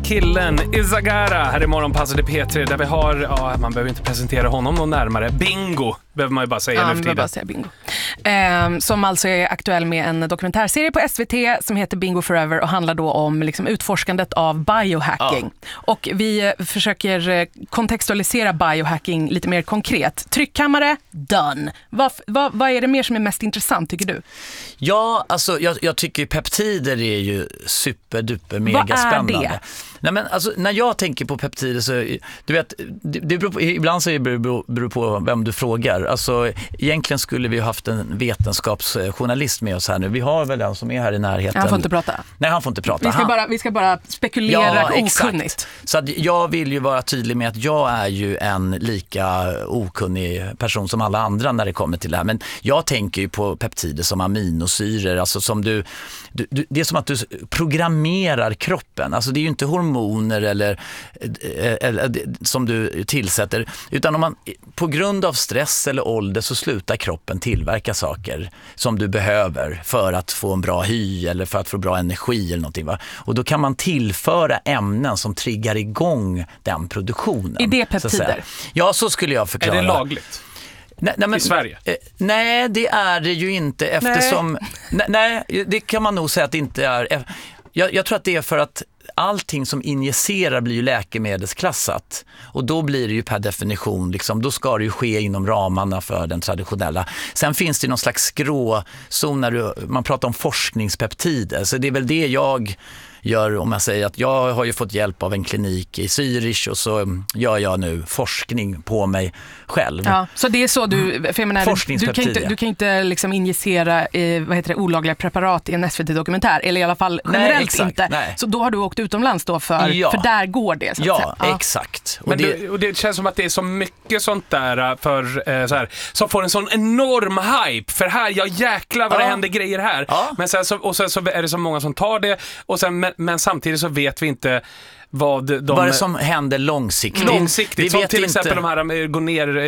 killen Izagara här i Morgonpasset i P3 där vi har, man behöver inte presentera honom någon närmare, Bingo behöver man ju bara säga nu för tiden. Bara säga Bingo. Som alltså är aktuell med en dokumentärserie på SVT som heter Bingo Forever och handlar då om liksom utforskandet av biohacking. Ja. Och vi försöker kontextualisera biohacking lite mer konkret. Tryckkammare, done. Vad är det mer som är mest intressant tycker du? Ja, alltså jag tycker peptider är ju superduper mega spännande. Vad är det? Nej, men alltså, när jag tänker på peptider så, du vet, det beror på, ibland så beror det på vem du frågar. Alltså, egentligen skulle vi ha haft en vetenskapsjournalist med oss här nu. Vi har väl den som är här i närheten. Han får inte prata. Nej, han får inte prata. Vi ska bara spekulera okunnigt. Så att jag vill ju vara tydlig med att jag är ju en lika okunnig person som alla andra när det kommer till det här. Men jag tänker ju på peptider som aminosyror. Alltså som det är som att du programmerar kroppen. Alltså det är ju inte hormoner eller som du tillsätter. Utan om man på grund av stress eller ålder så slutar kroppen tillverka saker som du behöver för att få en bra hy eller för att få bra energi eller någonting. Va? Och då kan man tillföra ämnen som triggar igång den produktionen. Är det peptider? Ja, så skulle jag förklara. Är det lagligt? Nej, i Sverige? Nej, det är det ju inte eftersom... Nej, det kan man nog säga att det inte är. Jag tror att det är för att allting som injicerar blir ju läkemedelsklassat och då blir det ju per definition liksom, då ska det ju ske inom ramarna för den traditionella. Sen finns det någon slags gråzon när man pratar om forskningspeptider, så det är väl det jag gör om jag säger att jag har ju fått hjälp av en klinik i Zürich och så gör jag nu forskning på mig själv. Ja, så det är så för jag menar, du kan inte liksom injicera olagliga preparat i en SVT-dokumentär, eller i alla fall generellt inte. Nej. Så då har du åkt utomlands då för där går det så att säga. Ja, exakt. Och det känns som att det är så mycket sånt där för så här, som får en sån enorm hype för här, jag jäklar vad det händer grejer här. Ja. Men sen så är det så många som tar det och sen men samtidigt så vet vi inte vad är det som händer långsiktigt. Vi som vet till inte. exempel de här går ner